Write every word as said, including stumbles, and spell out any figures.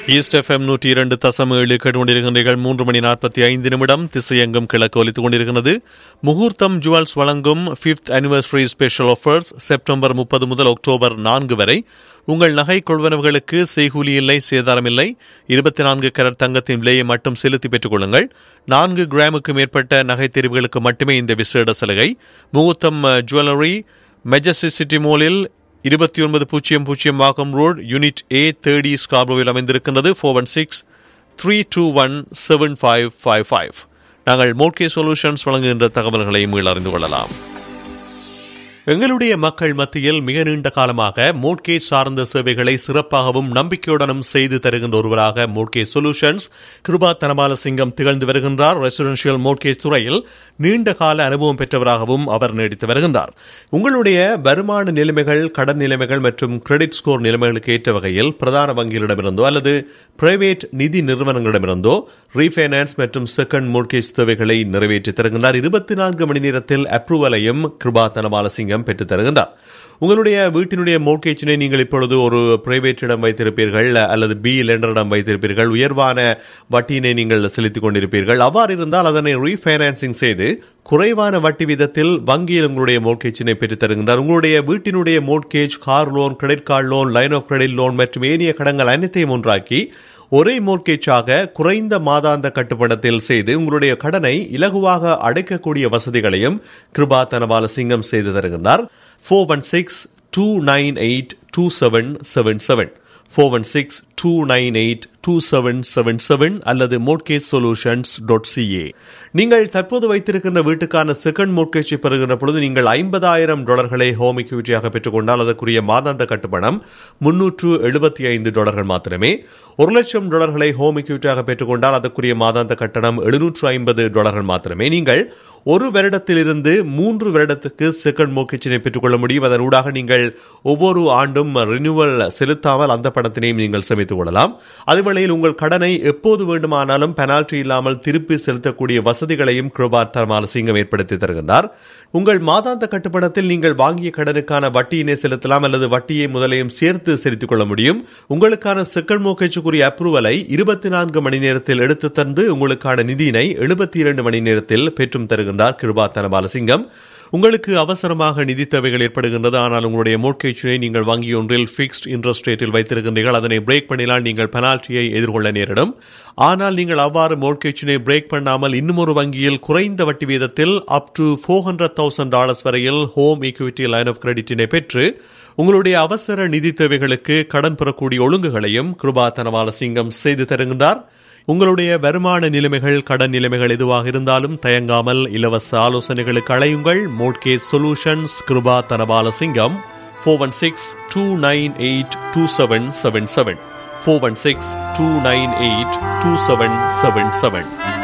East FM நூற்றி இரண்டு தசம் ஏழு கேட்டுக்கொண்டிருக்கின்றீர்கள். மூன்று மணி நாற்பத்தி ஐந்து நிமிடம் திசையெங்கும் கிழக்கு ஒலித்துக் கொண்டிருக்கிறது. முகூர்த்தம் ஜுவல்ஸ் வழங்கும் fifth anniversary special offers September முப்பது முதல் அக்டோபர் நான்கு வரை. உங்கள் நகை கொள்வனவுகளுக்கு செய்கூலி இல்லை, சேதாரம் இல்லை. இருபத்தி நான்கு கேரட் தங்கத்தின் விலையை மட்டும் செலுத்தி பெற்றுக் கொள்ளுங்கள். நான்கு கிராமுக்கு மேற்பட்ட நகை தெரிவுகளுக்கு மட்டுமே இந்த விசேட சலுகை. முகூர்த்தம் ஜுவல்லரி மெஜஸ்டிக் சிட்டி மாலில் இருபத்தி ஒன்பது பூஜ்ஜியம் பூஜ்ஜியம் மார்க்கம் ரோட் யூனிட் ஏ தேர்ட்டி ஸ்கார்பரோவில் அமைந்திருக்கின்றது. Four one six three two one seven five five five. நாங்கள் மோட்கேஜ் சொல்யூஷன்ஸ் வழங்குகின்ற தகவல்களை மீள் அறிந்து கொள்ளலாம். எங்களுடைய மக்கள் மத்தியில் மிக நீண்ட காலமாக மோட்கேஜ் சார்ந்த சேவைகளை சிறப்பாகவும் நம்பிக்கையுடனும் செய்து தருகின்ற ஒருவராக மோட்கேஜ் சொல்யூஷன்ஸ் கிருபா தனபாலசிங்கம் திகழ்ந்து வருகின்றார். ரெசிடென்ஷியல் மோட்கேஜ் துறையில் நீண்ட கால அனுபவம் பெற்றவராகவும் அவர் நீடித்து வருகின்றார். உங்களுடைய வருமான நிலைமைகள், கடன் நிலைமைகள் மற்றும் கிரெடிட் ஸ்கோர் நிலைமைகளுக்கு ஏற்ற வகையில் பிரதான வங்கிகளிடமிருந்தோ அல்லது பிரைவேட் நிதி நிறுவனங்களிடமிருந்தோ ரீஃபைனான்ஸ் மற்றும் செகண்ட் மோட்கேஜ் தேவைகளை நிறைவேற்றி தருகின்றார். இருபத்தி நான்கு மணி நேரத்தில் அப்ரூவலையும் கிருபா தனபாலசிங்கம் பெற்று தருகின்றார். உங்களுடைய வீட்டினுடைய மோட்கேஜினை நீங்கள் இப்பொழுது ஒரு பிரைவேட்டிடம் வைத்திருப்பீர்கள் அல்லது பி லெண்டரிடம் வைத்திருப்பீர்கள். உயர்வான வட்டியினை நீங்கள் செலுத்திக் கொண்டிருப்பீர்கள். அவ்வாறு இருந்தால் அதனை ரீஃபைனான்சிங் செய்து குறைவான வட்டி வீதத்தில் வங்கியில் உங்களுடைய மோட்கேஜினை பெற்றுத் தருகின்றார். உங்களுடைய வீட்டினுடைய mortgage, car loan, credit card loan, line of credit loan மற்றும் ஏனைய கடன்கள் அனைத்தையும் ஒன்றாக்கி ஒரே மோட்கேஜாக குறைந்த மாதாந்த கட்டுப்படத்தில் செய்து உங்களுடைய கடனை இலகுவாக அடைக்கக்கூடிய வசதிகளையும் கிருபா தனபாலசிங்கம் செய்து தருகின்றார். Four one six two nine eight two seven seven seven four one six two nine eight two seven seven seven அல்லது மோட்கேஜ் சொல்யூஷன்ஸ் டாட் சிஏ. நீங்கள் தற்போது வைத்திருக்கின்ற வீட்டுக்கான செகண்ட் மோட்கேஜை பெறுகின்ற பொழுது நீங்கள் ஐம்பதாயிரம் டாலர்களை ஹோம் இக்விட்டியாக பெற்றுக்கொண்டால் அதற்குரிய மாதாந்த கட்டுப்பணம் முன்னூற்று எழுபத்தி ஐந்து டாலர்கள் மாத்திரமே. ஒரு லட்சம் டாலர்களை ஹோம் இக்விட்டியாக பெற்றுக்கொண்டால் அதற்குரிய மாதாந்த கட்டணம் எழுநூற்று ஐம்பது டாலர்கள் மாத்திரமே. நீங்கள் ஒரு வருடத்திலிருந்து மூன்று வருடத்துக்கு செகண்ட் மோட்கேஜினை பெற்றுக்கொள்ள முடியும். அதன் ஊடாக நீங்கள் ஒவ்வொரு ஆண்டும் ரினியூவல் செலுத்தாமல் அந்த பணத்தினையும் நீங்கள் சேமித்துக் கொள்ளலாம். அதுவேளையில் உங்கள் கடனை எப்போது வேண்டுமானாலும் பெனால்டி இல்லாமல் திருப்பி செலுத்தக்கூடிய வசதிகளையும் கிருபா தனபாலசிங்கம் ஏற்படுத்தி தருகின்றார். உங்கள் மாதாந்த கட்டுப்பணத்தில் நீங்கள் வாங்கிய கடனுக்கான வட்டியினை செலுத்தலாம் அல்லது வட்டியை முதலையும் சேர்த்து செலுத்திக் கொள்ள முடியும். உங்களுக்கான செகண்ட் மோட்கேஜுக்குரிய அப்ரூவலை இருபத்தி நான்கு மணி நேரத்தில் எடுத்து தந்து உங்களுக்கான நிதியினை எழுபத்தி இரண்டு மணி நேரத்தில் பெற்றும் தருகின்றார் கிருபா தனபாலசிங்கம். உங்களுக்கு அவசரமாக நிதி தேவைகள் ஏற்படுகின்றது, ஆனால் உங்களுடைய மோட்கேஜினை நீங்கள் வங்கி ஒன்றில் ஃபிக்ஸ்ட் இன்ட்ரெஸ்ட் ரேட்டில் வைத்திருக்கின்றீர்கள். அதனை பிரேக் பண்ணினால் நீங்கள் பெனால்ட்டியை எதிர்கொள்ள நேரிடும். ஆனால் நீங்கள் அவ்வாறு மோட்கேஜினை பிரேக் பண்ணாமல் இன்னும் ஒரு வங்கியில் குறைந்த வட்டி வீதத்தில் up to four hundred thousand dollars வரையில் ஹோம் ஈக்விட்டி லைன் ஆஃப் கிரெடிட்டினை பெற்று உங்களுடைய அவசர நிதி தேவைகளுக்கு கடன் பெறக்கூடிய ஒழுங்குகளையும் கிருபா தனபாலசிங்கம் செய்து தருகின்றார். உங்களுடைய வருமான நிலைமைகள், கடன் நிலைமைகள் எதுவாக இருந்தாலும் தயங்காமல் இலவச ஆலோசனைகளுக்கு அழையுங்கள். Mortgage solutions Kripa Thanabalasingam four one six two nine eight two seven seven seven four one six two nine eight two seven seven seven.